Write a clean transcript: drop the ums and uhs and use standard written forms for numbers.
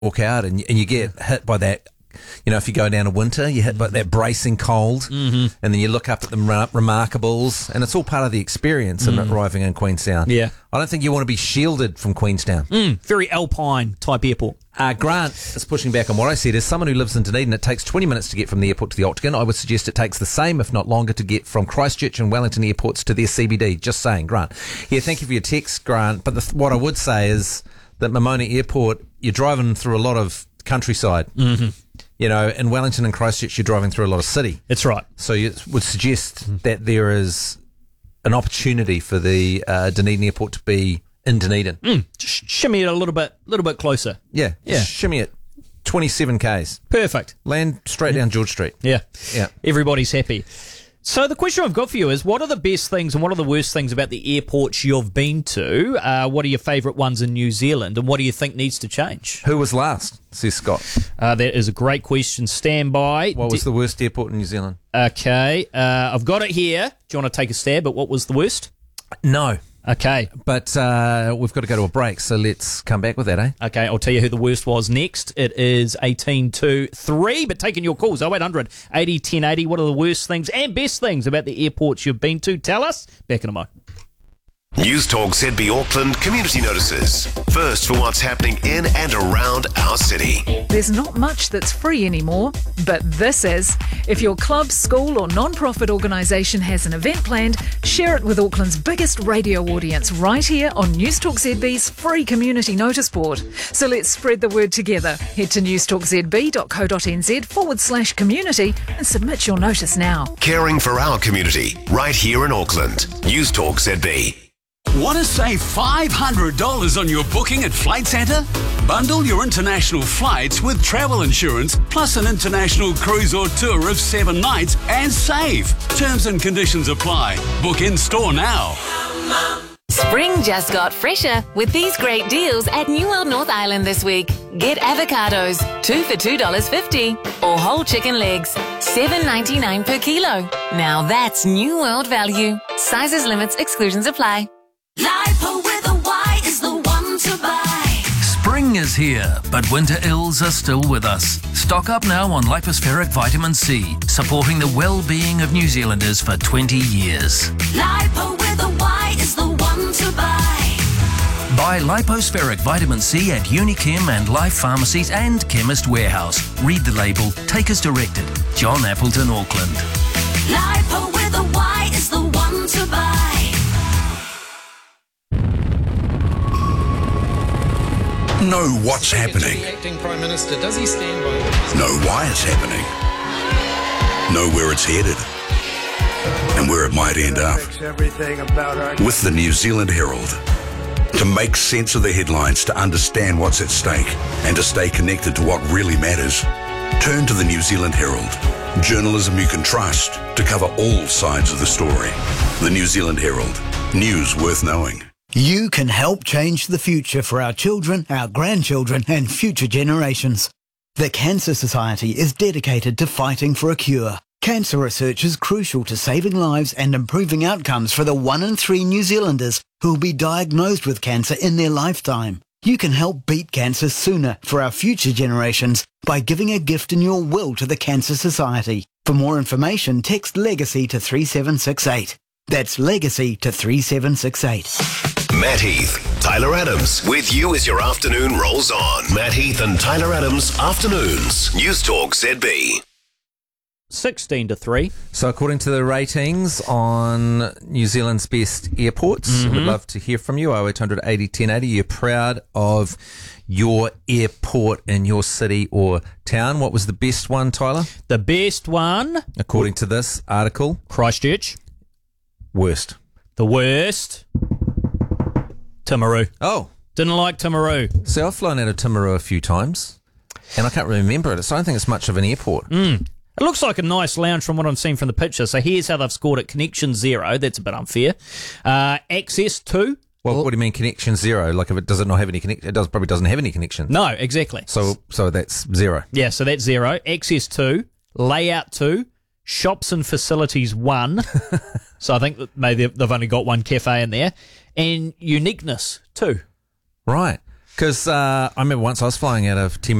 walk out and you get hit by that. If you go down to winter, you hit by that bracing cold, and then you look up at the Remarkables, and it's all part of the experience of arriving in Queenstown. Yeah. I don't think you want to be shielded from Queenstown. Very alpine type airport. Grant is pushing back on what I said. As someone who lives in Dunedin, it takes 20 minutes to get from the airport to the Octagon. I would suggest it takes the same, if not longer, to get from Christchurch and Wellington airports to their CBD. Just saying, Grant. Yeah, thank you for your text, Grant. But what I would say is that Mamona Airport, you're driving through a lot of countryside. In Wellington and Christchurch, you're driving through a lot of city. That's right. So you would suggest that there is an opportunity for the Dunedin airport to be in Dunedin. Just shimmy it a little bit closer. Yeah. Shimmy it 27 Ks. Perfect. Land straight down George Street. Yeah. Yeah. Everybody's happy. So the question I've got for you is, what are the best things and what are the worst things about the airports you've been to? What are your favourite ones in New Zealand, and what do you think needs to change? Who was last, says Scott? That is a great question. Stand by. What was the worst airport in New Zealand? Okay. I've got it here. Do you want to take a stab at what was the worst? No. Okay. But we've got to go to a break, so let's come back with that, eh? Okay, I'll tell you who the worst was next. It is 18-3, but taking your calls, 0800 80 1080. What are the worst things and best things about the airports you've been to? Tell us. Back in a mo. News Talk ZB Auckland community notices. First for what's happening in and around our city. There's not much that's free anymore, but this is. If your club, school or non-profit organisation has an event planned, share it with Auckland's biggest radio audience right here on News Talk ZB's free community notice board. So let's spread the word together. Head to newstalkzb.co.nz/community and submit your notice now. Caring for our community right here in Auckland. News Talk ZB. Want to save $500 on your booking at Flight Centre? Bundle your international flights with travel insurance plus an international cruise or tour of 7 nights and save. Terms and conditions apply. Book in store now. Spring just got fresher with these great deals at New World North Island this week. Get avocados, 2 for $2.50, or whole chicken legs, $7.99 per kilo. Now that's New World value. Sizes, limits, exclusions apply. Lipo with a Y is the one to buy. Spring is here, but winter ills are still with us. Stock up now on Lipospheric Vitamin C, supporting the well-being of New Zealanders for 20 years. Lipo with a Y is the one to buy. Buy Lipospheric Vitamin C at Unichem and Life Pharmacies and Chemist Warehouse. Read the label, take as directed. John Appleton, Auckland. Lipo with a Y is the one to buy. Know what's happening. The acting Prime Minister, does he stand by? Know why it's happening. Know where it's headed. And where it might end up. With the New Zealand Herald. To make sense of the headlines, to understand what's at stake, and to stay connected to what really matters, turn to the New Zealand Herald. Journalism you can trust to cover all sides of the story. The New Zealand Herald. News worth knowing. You can help change the future for our children, our grandchildren and future generations. The Cancer Society is dedicated to fighting for a cure. Cancer research is crucial to saving lives and improving outcomes for the 1 in 3 New Zealanders who will be diagnosed with cancer in their lifetime. You can help beat cancer sooner for our future generations by giving a gift in your will to the Cancer Society. For more information, text LEGACY to 3768. That's LEGACY to 3768. Matt Heath, Tyler Adams, with you as your afternoon rolls on. Matt Heath and Tyler Adams, Afternoons. News Talk ZB. 16-3. So according to the ratings on New Zealand's best airports, we'd love to hear from you. 0800 80 1080. You're proud of your airport in your city or town. What was the best one, Tyler? The best one, according to this article, Christchurch. Worst. The worst, Timaru. Oh. Didn't like Timaru. See, I've flown out of Timaru a few times, and I can't really remember it. So I don't think it's much of an airport. It looks like a nice lounge from what I'm seeing from the picture. So here's how they've scored it. Connection 0. That's a bit unfair. Access 2. Well, what do you mean connection 0? Like, if it does not have any connection, it probably doesn't have any connection. No, exactly. So that's 0. Yeah, so that's 0. Access 2. Layout 2. Shops and facilities 1. So I think that maybe they've only got one cafe in there. And uniqueness 2. Right. Because I remember once I was flying out of 10